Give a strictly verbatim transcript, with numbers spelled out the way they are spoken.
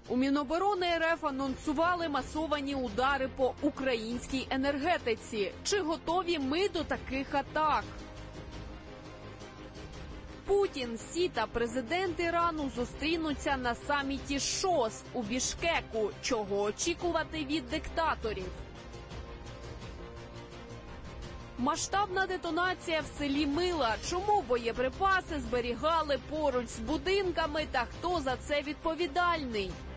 У Міноборони РФ анонсували масовані удари по українській енергетиці. Чи готові ми до таких атак? Путін, Сі та президент Ірану зустрінуться на саміті ШОС у Бішкеку. Чого очікувати від диктаторів? Масштабна детонація в селі Мила. Чому боєприпаси зберігали поруч з будинками та хто за це відповідальний?